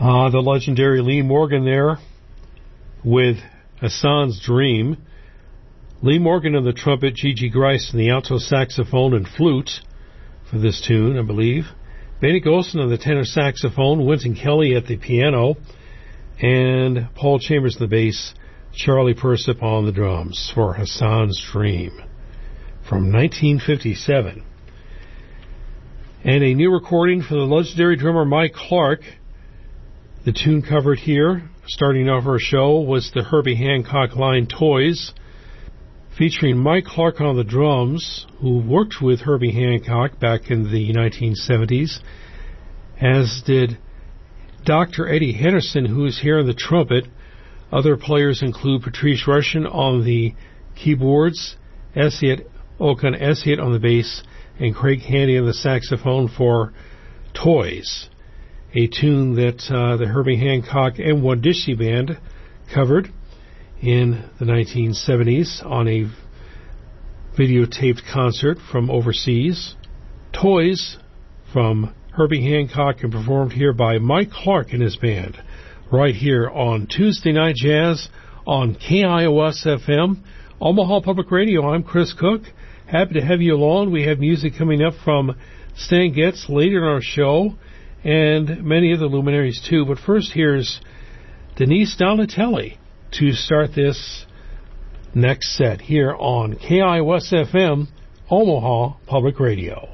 The legendary Lee Morgan there with Hassan's Dream. Lee Morgan on the trumpet, Gigi Grice on the alto saxophone and flute for this tune, I believe. Benny Golson on the tenor saxophone, Wynton Kelly at the piano, and Paul Chambers on the bass, Charlie Persip on the drums for Hassan's Dream from 1957. And a new recording for the legendary drummer Mike Clark. The tune covered here, starting off our show, was the Herbie Hancock line Toys, featuring Mike Clark on the drums, who worked with Herbie Hancock back in the 1970s, as did Dr. Eddie Henderson, who is here on the trumpet. Other players include Patrice Rushen on the keyboards, Okan Esiet on the bass, and Craig Handy on the saxophone for Toys, a tune that the Herbie Hancock and Wondisi Band covered in the 1970s on a videotaped concert from overseas. Toys from Herbie Hancock and performed here by Mike Clark and his band, right here on Tuesday Night Jazz on KIOS-FM, Omaha Public Radio. I'm Chris Cook. Happy to have you along. We have music coming up from Stan Getz later in our show, and many other luminaries too. But first, here's Denise Donatelli to start this next set here on KIOS-FM, Omaha Public Radio.